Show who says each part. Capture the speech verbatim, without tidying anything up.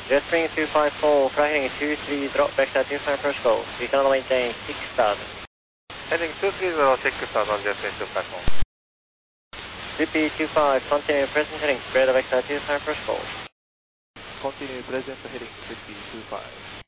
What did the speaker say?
Speaker 1: Jetstream two five four, fly heading two three zero, vector two five first call. Return maintain six thousand.
Speaker 2: Heading two three zero, six thousand, Jetstream two five four.
Speaker 1: V P two five, continue present heading, radar vector two five first call.
Speaker 3: Continue present heading V P two five.